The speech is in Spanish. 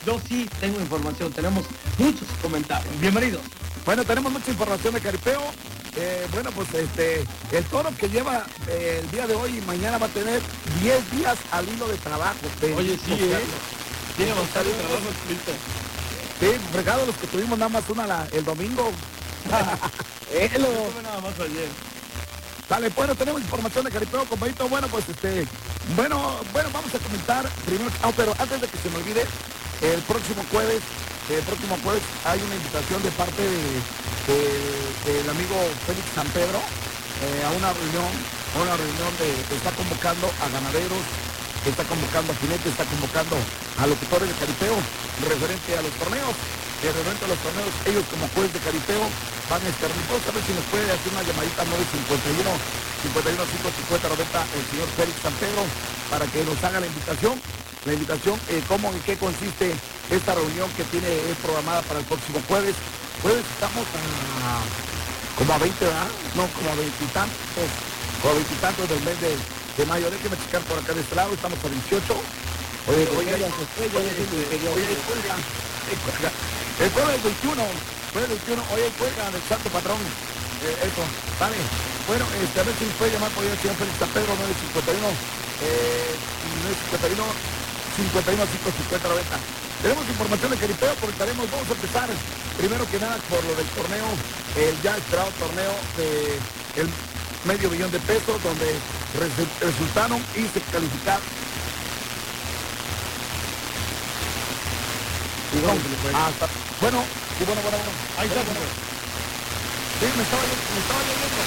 yo sí tengo información, tenemos muchos comentarios. Bienvenidos. Bueno, tenemos mucha información de Caripeo. Bueno, pues el toro que lleva el día de hoy y mañana va a tener 10 días al hilo de trabajo. Oye, sí, tiene bastante trabajo, Clito. Sí, fregado los que tuvimos nada más el domingo. Nada más ayer. Dale, bueno, tenemos información de Caripeo, compañito. Bueno, pues bueno, vamos a comentar primero, pero antes de que se me olvide, el próximo jueves hay una invitación de parte del amigo Félix San Pedro a una reunión está convocando a ganaderos, está convocando a jinetes, está convocando a locutores de Caripeo referente a los torneos. Referente a los torneos, ellos como juez de Caripeo van a estar. ¿Puedo saber si nos puede hacer una llamadita 951 550 90 el señor Félix San Pedro para que nos haga la invitación? ¿Cómo, en qué consiste esta reunión que tiene programada para el próximo jueves? Jueves estamos como a 20, ¿verdad? No, como a 20 y tantos, del mes de mayo. Déjeme checar por acá de este lado, estamos a 18. Oye, el jueves 21, hoy cuelga del Santo Patrón. Eso, vale. Bueno, a ver si nos puede llamar por ahí el señor Félix San Pedro, 951 550 90. Tenemos información de Caripeo porque vamos a empezar primero que nada por lo del torneo, el ya esperado torneo de el $500,000 de pesos, donde resultaron y se calificaron. Bueno. Ahí está, Sí, me estaba lloviendo.